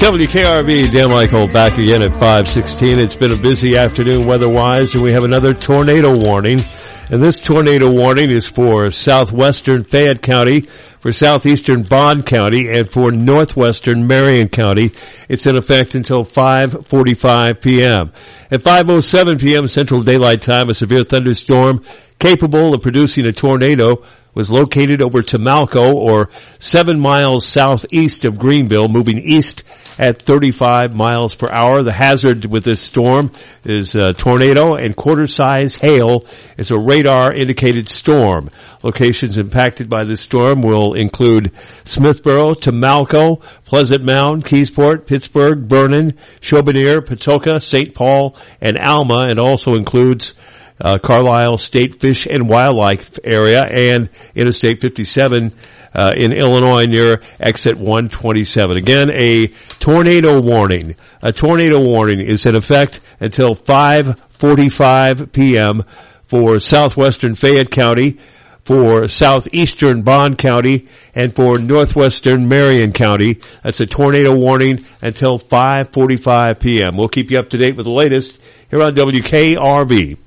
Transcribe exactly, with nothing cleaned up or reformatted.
W K R V, Dan Michael back again at five sixteen. It's been a busy afternoon weather-wise, and we have another tornado warning. And this tornado warning is for southwestern Fayette County, for southeastern Bond County, and for northwestern Marion County. It's in effect until five forty-five p.m. At five oh seven p.m. Central Daylight Time, a severe thunderstorm capable of producing a tornado was located over Tamalco, or seven miles southeast of Greenville, moving east at thirty-five miles per hour. The hazard with this storm is a tornado, and quarter-size hail is a radar-indicated storm. Locations impacted by this storm will include Smithboro, Tamalco, Pleasant Mound, Keysport, Pittsburgh, Vernon, Chaubonear, Patoka, Saint Paul, and Alma, and also includes Uh, Carlisle State Fish and Wildlife Area and Interstate fifty-seven uh, in Illinois near exit one twenty-seven. Again, a tornado warning. A tornado warning is in effect until five forty-five p.m. for southwestern Fayette County, for southeastern Bond County, and for northwestern Marion County. That's a tornado warning until five forty-five p.m. We'll keep you up to date with the latest here on W K R V.